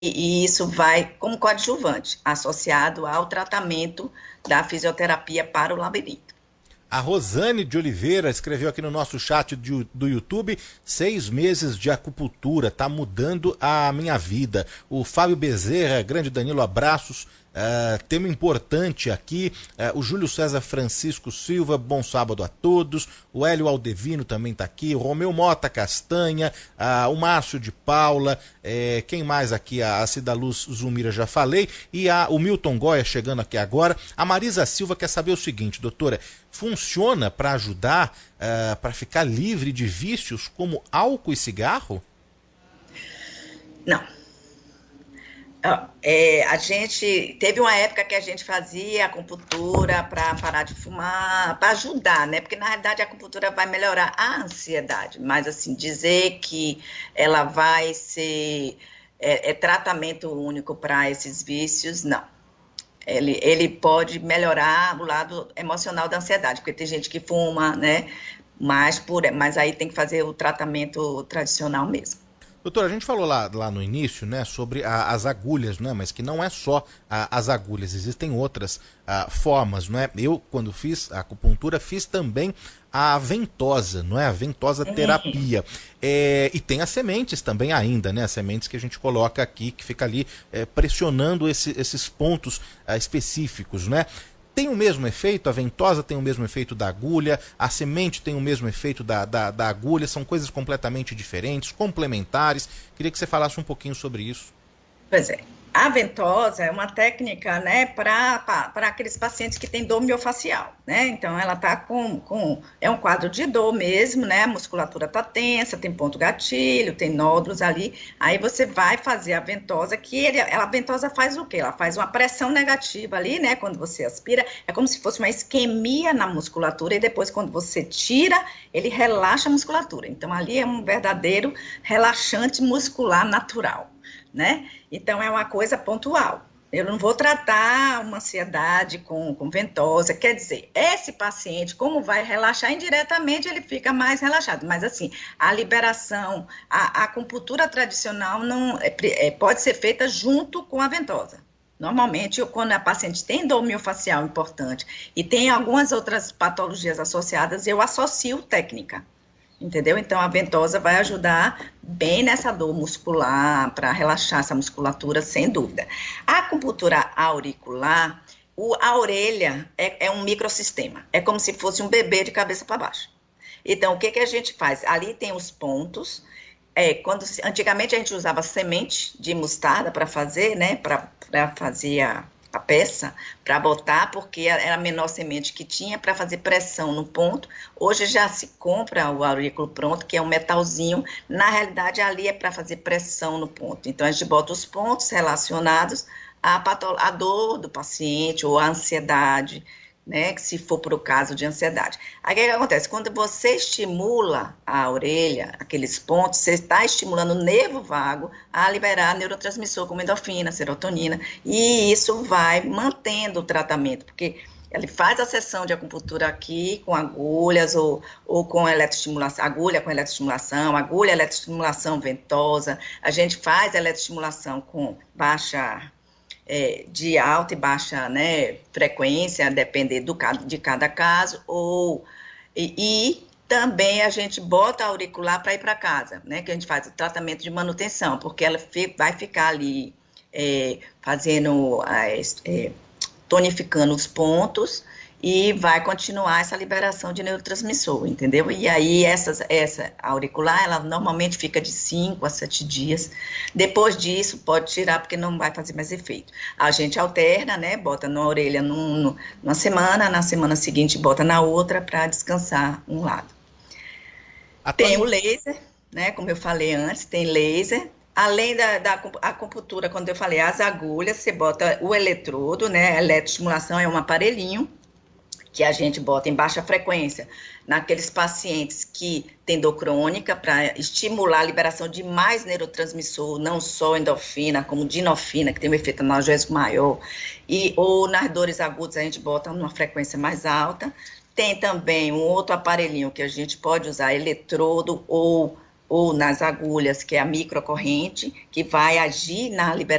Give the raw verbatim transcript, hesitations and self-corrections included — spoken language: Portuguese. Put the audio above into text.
e isso vai como coadjuvante, associado ao tratamento da fisioterapia para o labirinto. A Rosane de Oliveira escreveu aqui no nosso chat do, do YouTube: seis meses de acupuntura, tá mudando a minha vida. O Fábio Bezerra, grande Danilo, abraços. Uh, tema importante aqui, uh, o Júlio César Francisco Silva, bom sábado a todos. O Hélio Aldevino também está aqui, o Romeu Mota Castanha, uh, o Márcio de Paula, uh, quem mais aqui? A Cida Luz Zumira, já falei, e a, o Milton Goya chegando aqui agora. A Marisa Silva quer saber o seguinte: doutora, funciona para ajudar, uh, para ficar livre de vícios como álcool e cigarro? Não. É, a gente teve uma época que a gente fazia acupuntura para parar de fumar, para ajudar, né? Porque na realidade a acupuntura vai melhorar a ansiedade, mas assim, dizer que ela vai ser é, é tratamento único para esses vícios, não. Ele, ele pode melhorar o lado emocional da ansiedade, porque tem gente que fuma, né? Mas, por, mas aí tem que fazer o tratamento tradicional mesmo. Doutora, a gente falou lá, lá no início, né, sobre a, as agulhas, né, mas que não é só a, as agulhas, existem outras a, formas, não é? Eu, quando fiz a acupuntura, fiz também a ventosa, não é? A ventosa terapia. É, e tem as sementes também ainda, né? As sementes que a gente coloca aqui, que fica ali é, pressionando esse, esses pontos a, específicos, né? Tem o mesmo efeito, a ventosa tem o mesmo efeito da agulha, a semente tem o mesmo efeito da, da, da agulha, são coisas completamente diferentes, complementares. Queria que você falasse um pouquinho sobre isso. Pois é. A ventosa é uma técnica, né, para aqueles pacientes que têm dor miofacial, né? Então, ela tá com, com. É um quadro de dor mesmo, né? A musculatura tá tensa, tem ponto gatilho, tem nódulos ali. Aí você vai fazer a ventosa, que ele, ela, a ventosa faz o quê? Ela faz uma pressão negativa ali, né? Quando você aspira, é como se fosse uma isquemia na musculatura, e depois, quando você tira, ele relaxa a musculatura. Então, ali é um verdadeiro relaxante muscular natural, né? Então, é uma coisa pontual. Eu não vou tratar uma ansiedade com, com ventosa, quer dizer, esse paciente, como vai relaxar indiretamente, ele fica mais relaxado. Mas, assim, a liberação, a, a acupuntura tradicional não, é, é, pode ser feita junto com a ventosa. Normalmente, quando a paciente tem dor miofacial importante e tem algumas outras patologias associadas, eu associo técnica. Entendeu? Então, a ventosa vai ajudar bem nessa dor muscular, para relaxar essa musculatura, sem dúvida. A acupuntura auricular, o, a orelha é, é um microsistema. É como se fosse um bebê de cabeça para baixo. Então, o que, que a gente faz? Ali tem os pontos. É, quando, antigamente, a gente usava semente de mostarda para fazer, né? Para fazer a... a peça, para botar, porque era a menor semente que tinha, para fazer pressão no ponto. Hoje já se compra o aurículo pronto, que é um metalzinho, na realidade ali é para fazer pressão no ponto. Então a gente bota os pontos relacionados à, patolo- à dor do paciente, ou à ansiedade, né, que se for para o caso de ansiedade. Aí o que, que acontece? Quando você estimula a orelha, aqueles pontos, você está estimulando o nervo vago a liberar neurotransmissor como endorfina, serotonina, e isso vai mantendo o tratamento, porque ele faz a sessão de acupuntura aqui com agulhas ou, ou com eletroestimulação, agulha com eletroestimulação, agulha eletroestimulação ventosa, a gente faz eletroestimulação com baixa... É, de alta e baixa, né, frequência, a depender do, de cada caso, ou, e, e também a gente bota auricular para ir para casa, né, que a gente faz o tratamento de manutenção, porque ela fi, vai ficar ali é, fazendo, é, tonificando os pontos, e vai continuar essa liberação de neurotransmissor, entendeu? E aí, essas, essa auricular, ela normalmente fica de cinco a sete dias. Depois disso, pode tirar, porque não vai fazer mais efeito. A gente alterna, né? Bota na orelha num, numa semana, na semana seguinte bota na outra, para descansar um lado. Tem o laser, né? Como eu falei antes, tem laser. Além da, da acupuntura, quando eu falei as agulhas, você bota o eletrodo, né? A eletroestimulação é um aparelhinho que a gente bota em baixa frequência naqueles pacientes que têm dor crônica, para estimular a liberação de mais neurotransmissor, não só endorfina, como dinofina, que tem um efeito analgésico maior, e, ou nas dores agudas a gente bota numa frequência mais alta. Tem também um outro aparelhinho que a gente pode usar, eletrodo ou ou nas agulhas, que é a microcorrente, que vai agir na liberação